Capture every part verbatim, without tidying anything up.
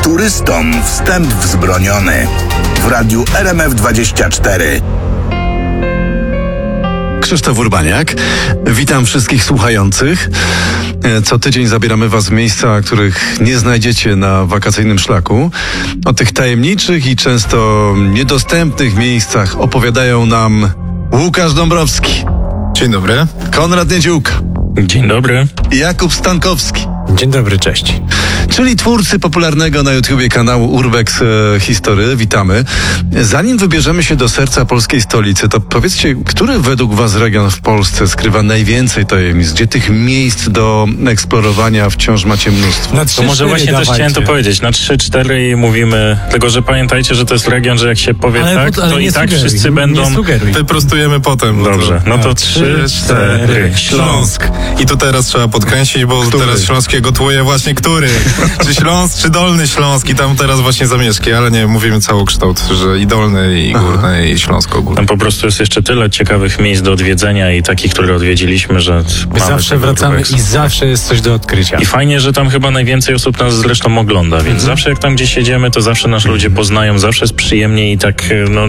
Turystom wstęp wzbroniony. W radiu R M F dwadzieścia cztery. Krzysztof Urbaniak. Witam wszystkich słuchających. Co tydzień zabieramy Was w miejsca, których nie znajdziecie na wakacyjnym szlaku. O tych tajemniczych i często niedostępnych miejscach opowiadają nam Łukasz Dąbrowski. Dzień dobry. Konrad Niedziółka. Dzień dobry. Jakub Stankowski. Dzień dobry, cześć. Czyli twórcy popularnego na YouTubie kanału Urbex e, History. Witamy. Zanim wybierzemy się do serca polskiej stolicy, to powiedzcie, który według Was region w Polsce skrywa najwięcej tajemnic? Gdzie tych miejsc do eksplorowania wciąż macie mnóstwo? Na to może właśnie dawajcie. Też chciałem to powiedzieć. Na trzy cztery mówimy, tylko że pamiętajcie, że to jest region, że jak się powie ale, tak, ale to i tak sugeruj, wszyscy będą... Wyprostujemy potem. Dobrze, no to trzy, cztery. Śląsk. I tu teraz trzeba podkręcić, bo który? Teraz Śląskie gotuje właśnie który? Czy Śląsk, czy Dolny Śląsk? I tam teraz właśnie zamieszki, ale nie, mówimy całokształt, że i Dolny, i Górny, Aha. i Śląsko Górny. Tam po prostu jest jeszcze tyle ciekawych miejsc do odwiedzenia i takich, które odwiedziliśmy, że my zawsze wracamy i zawsze jest coś do odkrycia. I fajnie, że tam chyba najwięcej osób nas zresztą ogląda, więc mhm. zawsze jak tam gdzieś jedziemy, to zawsze nas ludzie poznają, zawsze jest przyjemnie i tak, no...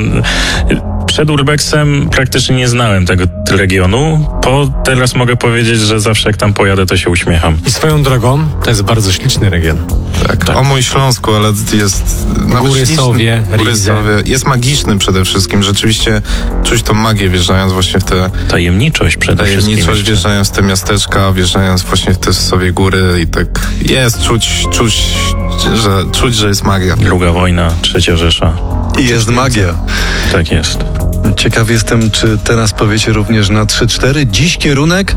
Przed Urbexem praktycznie nie znałem tego regionu. Po teraz mogę powiedzieć, że zawsze jak tam pojadę, to się uśmiecham. I swoją drogą, to jest bardzo śliczny region. Tak, tak. O mój Śląsku, ale jest... Góry Sowie, Góry Sowie. Jest magiczny przede wszystkim. Rzeczywiście czuć tą magię, wjeżdżając właśnie w te... Tajemniczość przede tajemniczość, wszystkim. Tajemniczość, wjeżdżając w te miasteczka, wjeżdżając właśnie w te Sowie Góry i tak jest czuć, czuć, że, czuć, że jest magia. Druga wojna, Trzecia Rzesza. I jest magia. Tak jest. Ciekaw jestem, czy teraz powiecie również na trzy cztery. Dziś kierunek?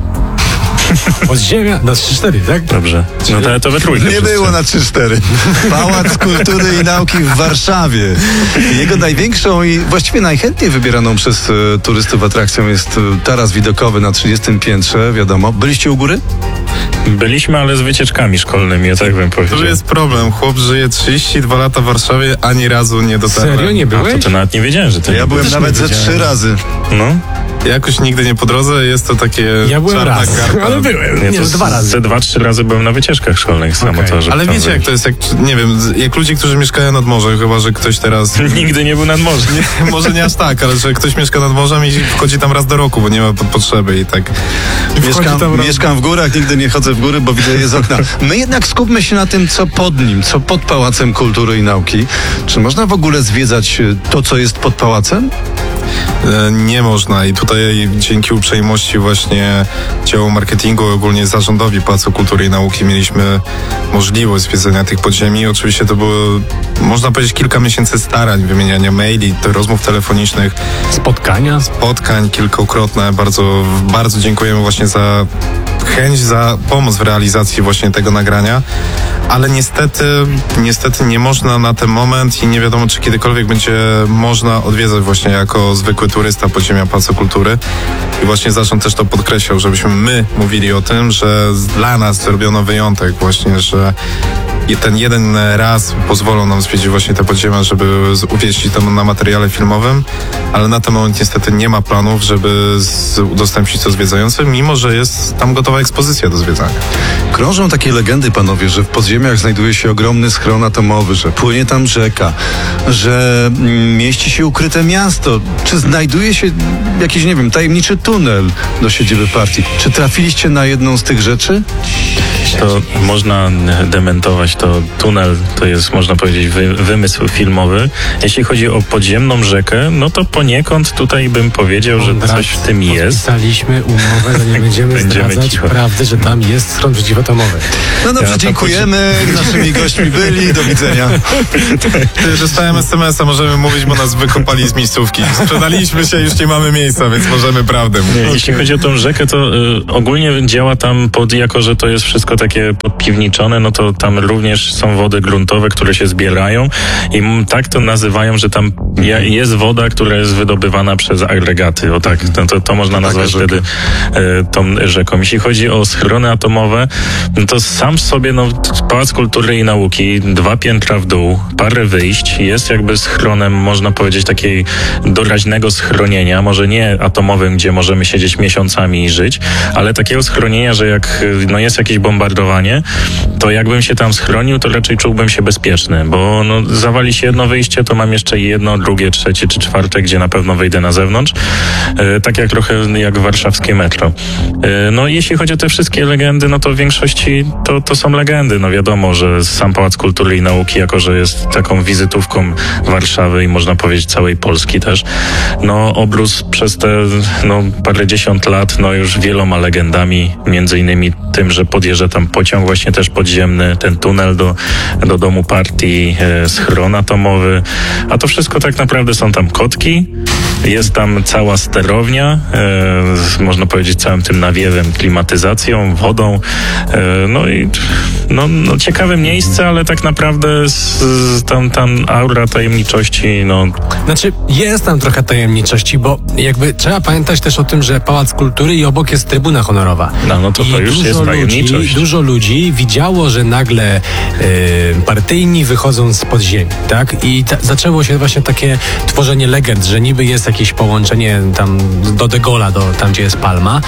Podziemia na trzy cztery, tak? Dobrze. No to, to we trójkę. Nie wszyscy. Było na trzy cztery. Pałac Kultury i Nauki w Warszawie. Jego największą i właściwie najchętniej wybieraną przez y, turystów atrakcją jest y, taras widokowy na trzydziestym piętrze, wiadomo. Byliście u góry? Byliśmy, ale z wycieczkami szkolnymi, ja tak bym powiedział. To jest problem. Chłop żyje trzydzieści dwa lata w Warszawie, ani razu nie dotarłem. Serio? Nie byłeś? A, to, to nawet nie wiedziałem, że to Ja nie byłem nawet ze trzy razy. No. Jakoś nigdy nie po drodze, jest to takie... Ja byłem raz, karta. ale byłem. Nie, to dwa razy. Ze dwa, trzy razy byłem na wycieczkach szkolnych z okay. motorze. Ale wiecie jak to jest, jak, nie wiem, jak ludzie, którzy mieszkają nad morzem, chyba, że ktoś teraz... Nigdy nie był nad morzem. Nie, może nie aż tak, ale że ktoś mieszka nad morzem i wchodzi tam raz do roku, bo nie ma potrzeby i tak... I mieszkam, tam mieszkam w górach, nigdy nie chodzę w góry, bo widzę je z okna. My jednak skupmy się na tym, co pod nim, co pod Pałacem Kultury i Nauki. Czy można w ogóle zwiedzać to, co jest pod pałacem? Nie można i tutaj dzięki uprzejmości właśnie działu marketingu, ogólnie zarządowi Pałacu Kultury i Nauki mieliśmy możliwość zwiedzenia tych podziemi. Oczywiście to było, można powiedzieć, kilka miesięcy starań, wymieniania maili, rozmów telefonicznych. Spotkania? Spotkań kilkukrotne. Bardzo, bardzo dziękujemy właśnie za chęć, za pomoc w realizacji właśnie tego nagrania, ale niestety, niestety nie można na ten moment i nie wiadomo, czy kiedykolwiek będzie można odwiedzać właśnie jako zwykły turysta podziemia Pałacu Kultury. I właśnie zarząd też to podkreślał, żebyśmy my mówili o tym, że dla nas zrobiono wyjątek właśnie, że i ten jeden raz pozwolą nam zwiedzić właśnie te podziemia, żeby umieścić to na materiale filmowym, ale na ten moment niestety nie ma planów, żeby z, udostępnić to zwiedzającym, mimo że jest tam gotowa ekspozycja do zwiedzania. Krążą takie legendy, panowie, że w podziemiach znajduje się ogromny schron atomowy, że płynie tam rzeka, że mm, mieści się ukryte miasto. Czy znajduje się jakiś, nie wiem, tajemniczy tunel do siedziby partii? Czy trafiliście na jedną z tych rzeczy? To można dementować, to tunel to jest, można powiedzieć, wy, wymysł filmowy. Jeśli chodzi o podziemną rzekę, no to poniekąd tutaj bym powiedział, że coś w tym jest. Podpisaliśmy umowę, że nie będziemy, będziemy zdradzać cicho. prawdy, że tam jest schron przeciwatomowy. No dobrze, ja dziękujemy. Naszymi gośćmi byli. Do widzenia. Dostałem es em es a, możemy mówić, bo nas wykopali z miejscówki. Sprzedaliśmy się, już nie mamy miejsca, więc możemy prawdę mówić. Nie, jeśli chodzi o tą rzekę, to y, ogólnie działa tam pod, jako że to jest wszystko takie podpiwniczone, no to tam również są wody gruntowe, które się zbierają i tak to nazywają, że tam jest woda, która jest wydobywana przez agregaty. O tak, to, to, to można nazwać wtedy e, tą rzeką. Jeśli chodzi o schrony atomowe, no to sam sobie, no, Pałac Kultury i Nauki, dwa piętra w dół, parę wyjść, jest jakby schronem, można powiedzieć, takiej doraźnego schronienia, może nie atomowym, gdzie możemy siedzieć miesiącami i żyć, ale takiego schronienia, że jak no, jest jakiś bombardement bombardowanie, to jakbym się tam schronił, to raczej czułbym się bezpieczny, bo no, zawali się jedno wyjście, to mam jeszcze jedno, drugie, trzecie czy czwarte, gdzie na pewno wyjdę na zewnątrz. E, tak jak trochę jak warszawskie metro. E, no jeśli chodzi o te wszystkie legendy, no to w większości to, to są legendy. No wiadomo, że sam Pałac Kultury i Nauki, jako że jest taką wizytówką Warszawy i można powiedzieć całej Polski też, no obrósł przez te no, parędziesiąt lat no już wieloma legendami, między innymi tym, że podjeżdża tam pociąg właśnie też podziemny, ten tunel do, do domu partii, e, schron atomowy, a to wszystko tak naprawdę są tam kotki, jest tam cała sterownia, e, z, można powiedzieć całym tym nawiewem, klimatyzacją, wodą, e, no i no, no ciekawe miejsce, ale tak naprawdę z, z, tam, tam aura tajemniczości, no... Znaczy, jest tam trochę tajemniczości, bo jakby trzeba pamiętać też o tym, że Pałac Kultury i obok jest Trybuna Honorowa. No, no to, to I już dużo jest tajemniczość. Ludzi, dużo ludzi widziało, że nagle e, partyjni wychodzą z podziemi, tak? I ta, zaczęło się właśnie takie tworzenie legend, że niby jest jakieś połączenie tam do De Gaulle'a, do, tam gdzie jest Palma,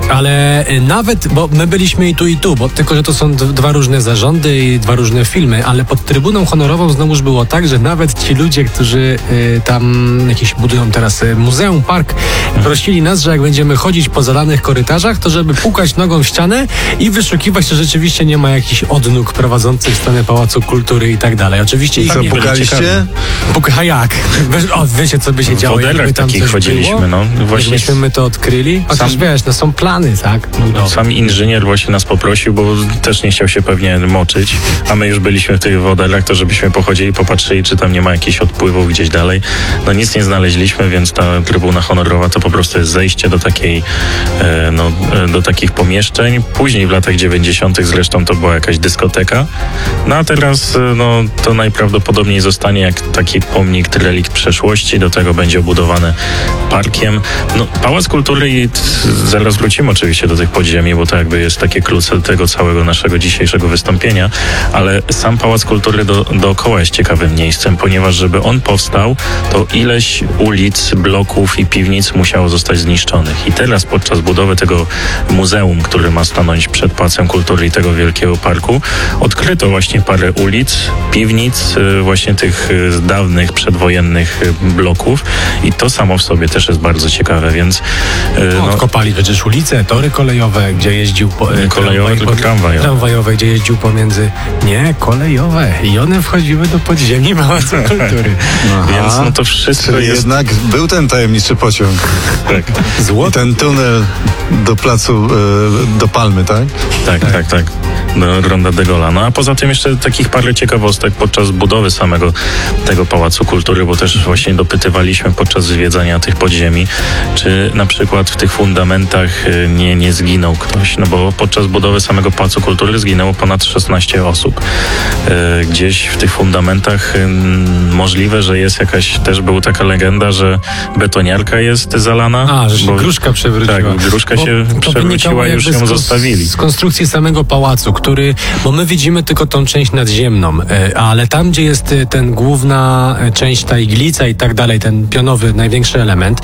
ale nawet, bo my byliśmy i tu i tu, bo tylko, że to są d- dwa różne zarządy i dwa różne filmy, ale pod Trybuną Honorową znowuż było tak, że nawet ci ludzie, którzy y, tam jakieś budują teraz y, muzeum, park, prosili nas, że jak będziemy chodzić po zalanych korytarzach, to żeby pukać nogą w ścianę i wyszukiwać, czy rzeczywiście nie ma jakichś odnóg prowadzących w stronę Pałacu Kultury i tak dalej. Oczywiście I ich co, nie pukaliście? Puka jak? Wiesz, o, wiecie, co by się W działo, modelach jakby tam takich coś chodziliśmy, było? no. Właśnie Jakbyśmy my to odkryli? Chociaż sam- wiesz, no są plany, tak? No. Sam inżynier właśnie nas poprosił, bo też nie chciał się pewnie moczyć, a my już byliśmy w tych wodelach, to żebyśmy pochodzili, popatrzyli, czy tam nie ma jakichś odpływów gdzieś dalej. No nic nie znaleźliśmy, więc ta Trybuna Honorowa to po prostu jest zejście do takiej, e, no, e, do takich pomieszczeń. Później w latach dziewięćdziesiątych zresztą to była jakaś dyskoteka. No a teraz, e, no, to najprawdopodobniej zostanie jak taki pomnik, relikt przeszłości, do tego będzie obudowane parkiem. No, Pałac Kultury i t- zaraz wrócimy oczywiście do tych podziemi, bo to jakby jest takie klucze tego całego naszego dzisiejszego wystąpienia, ale sam Pałac Kultury do, dookoła jest ciekawym miejscem, ponieważ żeby on powstał, to ileś ulic, bloków i piwnic musiało zostać zniszczonych. I teraz podczas budowy tego muzeum, które ma stanąć przed Pałacem Kultury i tego wielkiego parku, odkryto właśnie parę ulic, piwnic, y, właśnie tych y, dawnych, przedwojennych y, bloków i to samo w sobie też jest bardzo ciekawe, więc y, no, Odkopali przecież ulice, tory kolejowe, gdzie jeździł po, e, Kolejowe, tylko tramwajowe. tramwajowe, gdzie jeździł pomiędzy... Nie, kolejowe. I one wchodziły do podziemi Pałacu Kultury. więc no to wszystko Czyli jest... jednak był ten tajemniczy pociąg. Tak, I Złoty. ten tunel do placu, e, do Palmy, tak? tak, tak, tak. Do Ronda de Gaulle'a. No a poza tym jeszcze takich parę ciekawostek podczas budowy samego tego Pałacu Kultury, bo też właśnie dopytywaliśmy podczas zwiedzania tych podziemi, czy na przykład w tych fundamentach y, nie, nie zginął ktoś, no bo podczas budowy samego Pałacu Kultury zginęło ponad szesnaście osób. Y, Gdzieś w tych fundamentach y, możliwe, że jest jakaś, też była taka legenda, że betoniarka jest zalana. A, że się bo- gruszka przewróciła. Tak, gruszka Bo się to przewróciła wynikało i już jakby ją z kons- zostawili. Z konstrukcji samego pałacu, który, bo my widzimy tylko tą część nadziemną, e, ale tam, gdzie jest e, ten główna e, część, ta iglica i tak dalej, ten pionowy, największy element,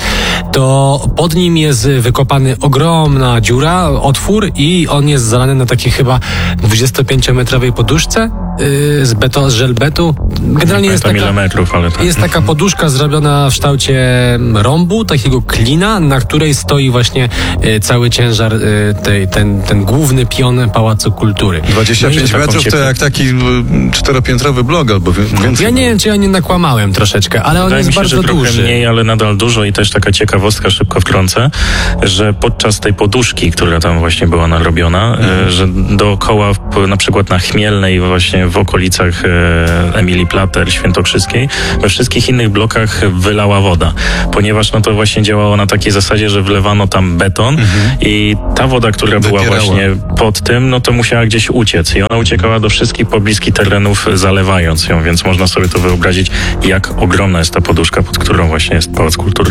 to pod nim jest wykopany ogromna dziura, otwór i on jest zalany na takiej chyba dwudziestopięciometrowej poduszce y, z, beto, z żelbetu. Generalnie Nie jest pamiętam taka... ile metrów, ale tak. Jest taka poduszka zrobiona w kształcie rąbu, takiego klina, na której stoi właśnie e, cały ciężar, e, tej, ten, ten główny pion Pałacu Kultury. dwadzieścia pięć taką metrów to ciepłą- jak taki e, czteropiętrowy blok albo wie- więcej. Ja nie wiem, czy ja nie nakłamałem troszeczkę, ale on Wydaje jest mi się, bardzo że trochę duży. mniej, ale nadal dużo i też taka ciekawostka, szybko wtrącę, że podczas tej poduszki, która tam właśnie była narobiona, Mhm. e, że dookoła, p- na przykład na Chmielnej, właśnie w okolicach e, Emilii Plater, Świętokrzyskiej, we wszystkich innych blokach wylała woda, ponieważ no to właśnie działało na takiej zasadzie, że wlewano tam beton i ta woda, która była Wypierała. właśnie pod tym, no to musiała gdzieś uciec i ona uciekała do wszystkich pobliskich terenów, zalewając ją, więc można sobie to wyobrazić, jak ogromna jest ta poduszka, pod którą właśnie jest Pałac Kultury.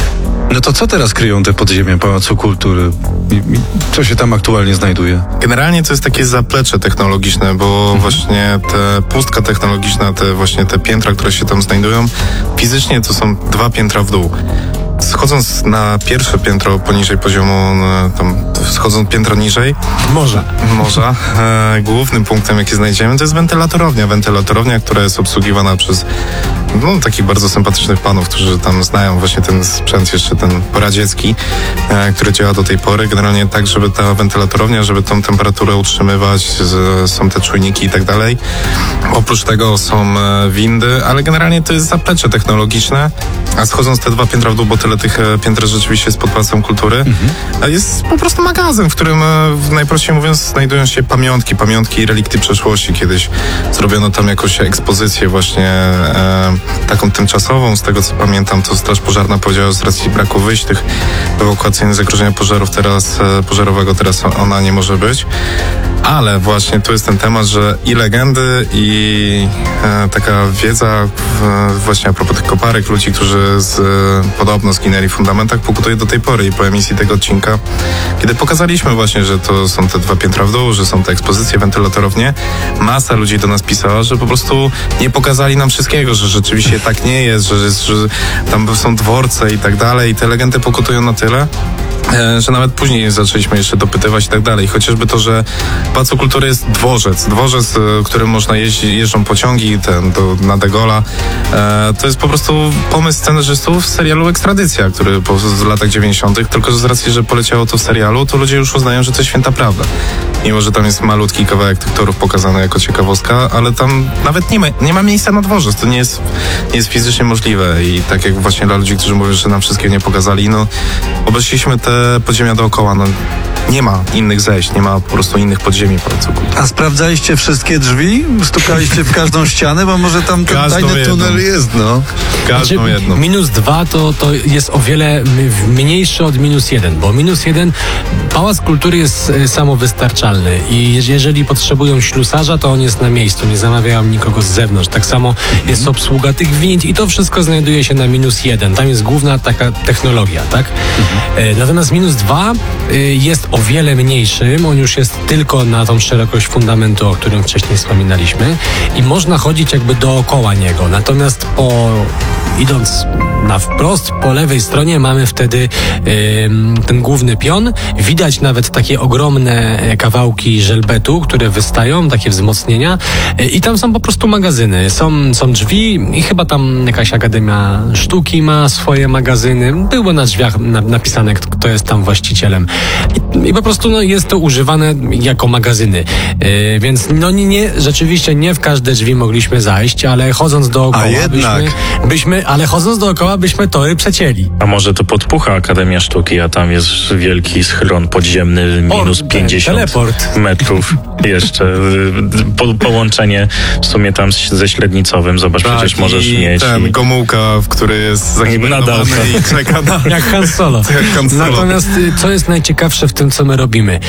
No to co teraz kryją te podziemia Pałacu Kultury? I, i co się tam aktualnie znajduje? Generalnie to jest takie zaplecze technologiczne, bo właśnie te pustka technologiczna, te właśnie te piętra, które się tam znajdują, fizycznie to są dwa piętra w dół. schodząc na pierwsze piętro poniżej poziomu, no, tam schodząc piętro niżej, Może. morza, e, głównym punktem, jaki znajdziemy, to jest wentylatorownia. Wentylatorownia, która jest obsługiwana przez no, takich bardzo sympatycznych panów, którzy tam znają właśnie ten sprzęt, jeszcze ten poradziecki, e, który działa do tej pory. Generalnie tak, żeby ta wentylatorownia, żeby tą temperaturę utrzymywać, z, są te czujniki i tak dalej. Oprócz tego są e, windy, ale generalnie to jest zaplecze technologiczne, a schodząc te dwa piętra w dół, bo tyle tych e, pięter rzeczywiście jest pod Pałacem Kultury, mhm. a jest po prostu magazyn, w którym e, najprościej mówiąc znajdują się pamiątki, pamiątki i relikty przeszłości. Kiedyś zrobiono tam jakąś ekspozycję właśnie e, taką tymczasową, z tego co pamiętam, to Straż Pożarna powiedziała, że z racji braku wyjść tych ewakuacyjnych zagrożenia pożarów teraz, e, pożarowego teraz ona nie może być. Ale właśnie tu jest ten temat, że i legendy, i e, taka wiedza e, właśnie a propos tych koparek, ludzi, którzy z, e, podobno zginęli w fundamentach, pokutuje do tej pory. I po emisji tego odcinka, kiedy pokazaliśmy właśnie, że to są te dwa piętra w dół, że są te ekspozycje, wentylatorownie, masa ludzi do nas pisała, że po prostu nie pokazali nam wszystkiego, że rzeczywiście tak nie jest, że, że tam są dworce i tak dalej. I te legendy pokutują na tyle, że nawet później zaczęliśmy jeszcze dopytywać i tak dalej. Chociażby to, że w Pałacu Kultury jest dworzec. Dworzec, którym można jeździć, jeżdżą pociągi ten, do, na De Gaulle'a. E, to jest po prostu pomysł scenarzystów z serialu Ekstradycja, który po, z latach dziewięćdziesiątych. Tylko że z racji, że poleciało to w serialu, to ludzie już uznają, że to jest święta prawda. Mimo, że tam jest malutki kawałek tych torów pokazany jako ciekawostka, ale tam nawet nie ma, nie ma miejsca na dworzec. To nie jest, nie jest fizycznie możliwe. I tak jak właśnie dla ludzi, którzy mówią, że nam wszystkiego nie pokazali, no obeszliśmy te podziemia dookoła, no nie ma innych zejść, nie ma po prostu innych podziemi w Pałacu Kultury. A sprawdzaliście wszystkie drzwi? Stukaliście w każdą ścianę? Bo może tam ten Każdą tajny jedną. tunel jest, no. Każdą Znaczy, jedną. minus dwa to, to jest o wiele m- mniejszy od minus jeden, bo minus jeden Pałac Kultury jest e, samowystarczalny i jeż- jeżeli potrzebują ślusarza, to on jest na miejscu, nie zamawiają nikogo z zewnątrz. Tak samo jest obsługa tych wind i to wszystko znajduje się na minus jeden. Tam jest główna taka technologia, tak? E, natomiast minus dwa e, jest o wiele mniejszym, on już jest tylko na tą szerokość fundamentu, o którym wcześniej wspominaliśmy i można chodzić jakby dookoła niego. Natomiast po idąc na wprost, po lewej stronie mamy wtedy yy, ten główny pion. Widać nawet takie ogromne kawałki żelbetu, które wystają, takie wzmocnienia yy, i tam są po prostu magazyny. Są, są drzwi i chyba tam jakaś Akademia Sztuki ma swoje magazyny. Było na drzwiach na, napisane, kto, kto jest tam właścicielem. I, i po prostu no, jest to używane jako magazyny. Yy, więc no nie, nie, rzeczywiście nie w każde drzwi mogliśmy zajść, ale chodząc dookoła A jednak. byśmy, byśmy, ale chodząc dookoła byśmy tory przecięli. A może to podpucha Akademia Sztuki, a tam jest wielki schron podziemny, minus O, pięćdziesiąt teleport. metrów jeszcze. Po, połączenie w sumie tam z- ze Średnicowym, zobacz, przecież możesz i mieć. ten i- Gomułka, w który jest zahibernowany Nadal. i czeka na... Jak Han Solo. Jak Han Solo. Natomiast y, co jest najciekawsze w tym, co my robimy?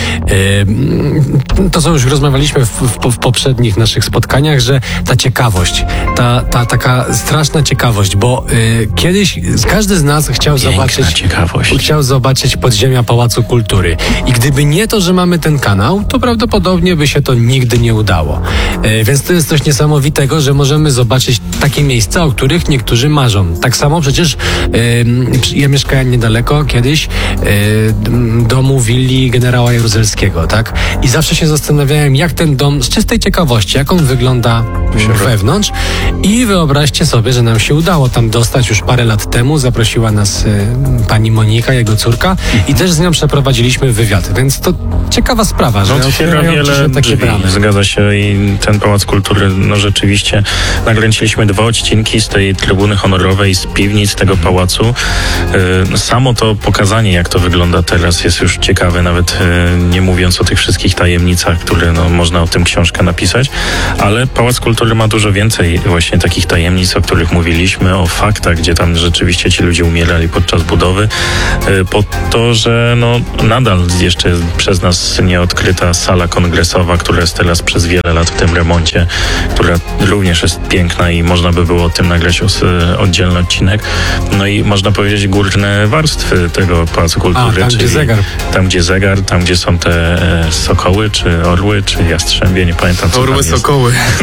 Y, to, co już rozmawialiśmy w, w, w poprzednich naszych spotkaniach, że ta ciekawość, ta, ta taka straszna ciekawość, bo y, kiedyś każdy z nas chciał Piękna zobaczyć ciekawość. chciał zobaczyć podziemia Pałacu Kultury. I gdyby nie to, że mamy ten kanał, to prawdopodobnie by się to nigdy nie udało. E, więc to jest coś niesamowitego, że możemy zobaczyć takie miejsca, o których niektórzy marzą. Tak samo przecież e, ja mieszkałem niedaleko kiedyś e, domu willi generała Jaruzelskiego, tak? I zawsze się zastanawiałem, jak ten dom, z czystej ciekawości, jak on wygląda wewnątrz. I wyobraźcie sobie, że nam się udało tam dostać już parę lat temu. Zaprosiła nas e, pani Monika, jego córka, i też z nią przeprowadziliśmy wywiad. Więc to ciekawa sprawa, że No, otwiera otwierają ci się wiele takie drzwi, bramy. zgadza się, i ten Pałac Kultury, no rzeczywiście nakręciliśmy dwa odcinki z tej trybuny honorowej, z piwnic tego pałacu. Yy, Samo to pokazanie, jak to wygląda teraz, jest już ciekawe, nawet yy, nie mówiąc o tych wszystkich tajemnicach, które no, można o tym książkę napisać, ale Pałac Kultury ma dużo więcej właśnie takich tajemnic, o których mówiliśmy, o faktach, gdzie tam rzeczywiście ci ludzie umierali podczas budowy, yy, po to, że no, nadal jeszcze jest przez nas nieodkryta sala kongresowa, która jest teraz przez wiele lat w tym remoncie, która również jest piękna i można by było o tym nagrać os, oddzielny odcinek. No i można powiedzieć górne warstwy tego Pałacu Kultury. A, tam, gdzie czyli zegar. Tam, gdzie zegar, tam, gdzie są te e, sokoły, czy orły, czy jastrzębie, nie pamiętam co Orły, tam jest. sokoły.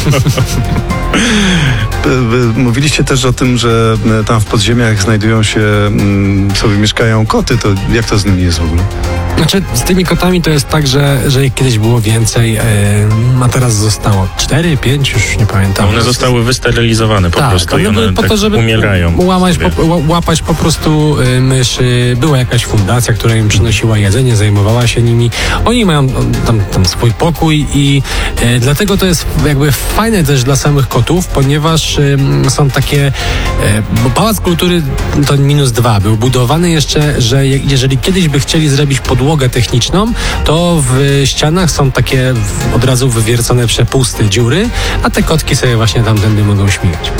Wy Mówiliście też o tym, że tam w podziemiach znajdują się, mm, sobie mieszkają koty. To jak to z nimi jest w ogóle? Znaczy, z tymi kotami to jest tak, że, że ich kiedyś było więcej, e, a teraz zostało cztery, pięć, już nie pamiętam. One zostały wysterylizowane po tak, prostu i one po tak to, żeby umierają. Łamać, sobie. po, ła- łapać po prostu y, myszy. Była jakaś fundacja, która im przynosiła jedzenie, zajmowała się nimi. Oni mają tam, tam swój pokój i e, dlatego to jest jakby fajne też dla samych kotów, ponieważ y, są takie, e, bo Pałac Kultury to minus dwa był budowany jeszcze, że je, jeżeli kiedyś by chcieli zrobić podłogę techniczną, to w ścianach są takie w, od razu wywiercone przepusty, dziury, a te kotki sobie właśnie tamtędy mogą śmigać.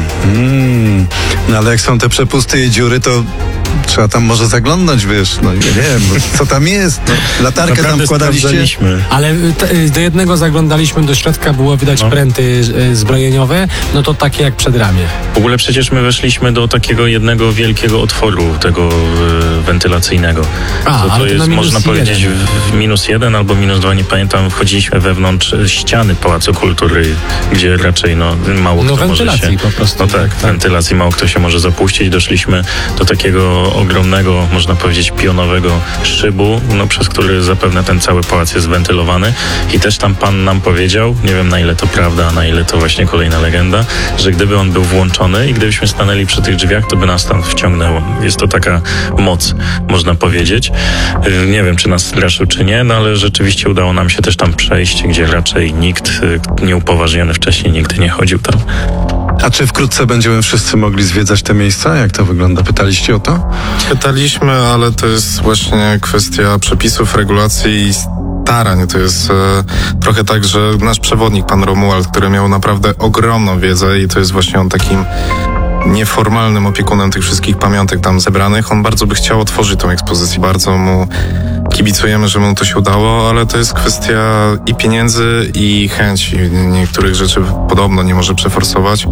Mm, no ale jak są te przepusty i dziury, to trzeba tam może zaglądnąć, wiesz, no nie wiem, no, co tam jest, no, latarkę tam Naprawdę y, wkładaliście. sprawdzaliśmy. Ale te, do jednego zaglądaliśmy do środka, było widać No. pręty e, zbrojeniowe, no to takie jak przed ramię. W ogóle przecież my weszliśmy do takiego jednego wielkiego otworu tego e, wentylacyjnego. A, to, ale to to jest, na minus można powiedzieć, jeden. w, w minus jeden albo minus dwa, nie pamiętam. Wchodziliśmy wewnątrz ściany Pałacu Kultury, gdzie raczej no, mało No kto może wentylacji się... po prostu. No tak, wentylacji mało kto się może zapuścić. Doszliśmy do takiego ogromnego, można powiedzieć, pionowego szybu, no, przez który zapewne ten cały pałac jest wentylowany. I też tam pan nam powiedział, nie wiem na ile to prawda, a na ile to właśnie kolejna legenda, że gdyby on był włączony i gdybyśmy stanęli przy tych drzwiach, to by nas tam wciągnęło. Jest to taka moc, można powiedzieć. Yy, Nie wiem, czy nas straszył, czy nie, no ale rzeczywiście udało nam się też tam przejść, gdzie raczej nikt yy, nieupoważniony wcześniej nigdy nie chodził tam. A czy wkrótce będziemy wszyscy mogli zwiedzać te miejsca? Jak to wygląda? Pytaliście o to? Pytaliśmy, ale to jest właśnie kwestia przepisów, regulacji i starań. To jest e, trochę tak, że nasz przewodnik, pan Romuald, który miał naprawdę ogromną wiedzę i to jest właśnie on takim nieformalnym opiekunem tych wszystkich pamiątek tam zebranych. On bardzo by chciał otworzyć tą ekspozycję. Bardzo mu kibicujemy, że mu to się udało, ale to jest kwestia i pieniędzy, i chęci. Niektórych rzeczy podobno nie może przeforsować.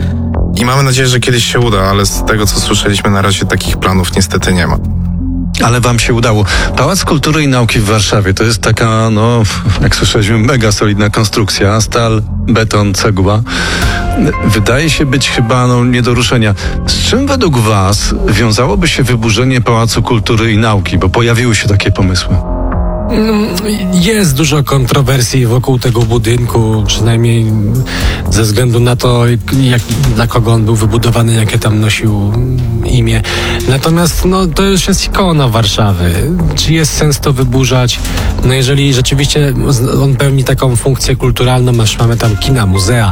I mamy nadzieję, że kiedyś się uda, ale z tego, co słyszeliśmy na razie, takich planów niestety nie ma. Ale wam się udało. Pałac Kultury i Nauki w Warszawie to jest taka, no, jak słyszeliśmy, mega solidna konstrukcja. Stal, beton, cegła. Wydaje się być chyba, no, nie do ruszenia. Z czym według was wiązałoby się wyburzenie Pałacu Kultury i Nauki? Bo pojawiły się takie pomysły. Jest dużo kontrowersji wokół tego budynku, przynajmniej ze względu na to, jak, dla kogo on był wybudowany, jakie tam nosił imię. Natomiast no, to już jest ikona Warszawy. Czy jest sens to wyburzać? No jeżeli rzeczywiście on pełni taką funkcję kulturalną, aż mamy tam kina, muzea,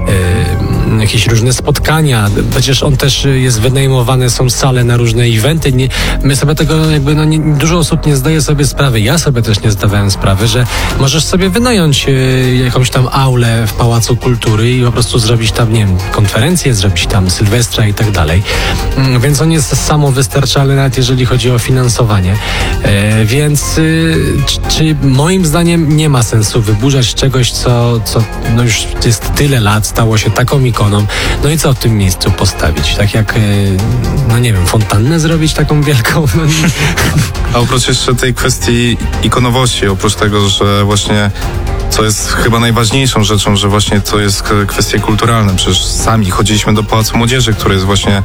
yy, jakieś różne spotkania. Przecież on też jest wynajmowany, są sale na różne eventy. Nie, my sobie tego jakby, no, nie, dużo osób nie zdaje sobie sprawy. Ja sobie też nie zdawałem sprawy, że możesz sobie wynająć y, jakąś tam aulę w Pałacu Kultury i po prostu zrobić tam, nie wiem, konferencję, zrobić tam Sylwestra i tak dalej. Mm, więc on jest samowystarczalny, nawet jeżeli chodzi o finansowanie. E, więc y, czy, czy moim zdaniem nie ma sensu wyburzać czegoś, co, co no już jest tyle lat, stało się taką ikoną. No i co w tym miejscu postawić? Tak jak, y, no nie wiem, fontannę zrobić taką wielką? No, nie. A oprócz jeszcze tej kwestii ikonowości, oprócz tego, że właśnie co jest chyba najważniejszą rzeczą, że właśnie to jest kwestie kulturalne. Przecież sami chodziliśmy do Pałacu Młodzieży, który jest właśnie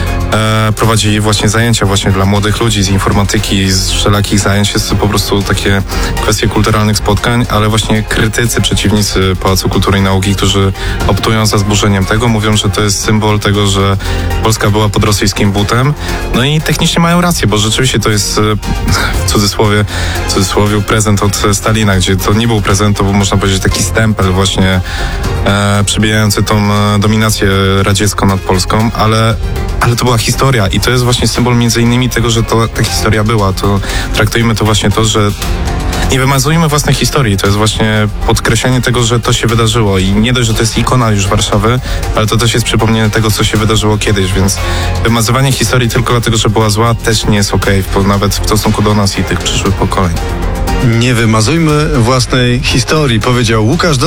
e, prowadzi właśnie zajęcia właśnie dla młodych ludzi z informatyki, z wszelakich zajęć. Jest to po prostu takie kwestie kulturalnych spotkań, ale właśnie krytycy, przeciwnicy Pałacu Kultury i Nauki, którzy optują za zburzeniem tego, mówią, że to jest symbol tego, że Polska była pod rosyjskim butem. No i technicznie mają rację, bo rzeczywiście to jest w cudzysłowie, w cudzysłowie prezent od Stalina, gdzie to nie był prezent, to był, można powiedzieć, taki stempel właśnie e, przybijający tą e, dominację radziecką nad Polską, ale, ale to była historia i to jest właśnie symbol między innymi tego, że to, ta historia była. To traktujmy to właśnie to, że nie wymazujmy własnej historii. To jest właśnie podkreślenie tego, że to się wydarzyło i nie dość, że to jest ikona już Warszawy, ale to też jest przypomnienie tego, co się wydarzyło kiedyś, więc wymazywanie historii tylko dlatego, że była zła, też nie jest okej, okay, nawet w stosunku do nas i tych przyszłych pokoleń. Nie wymazujmy własnej historii, powiedział Łukasz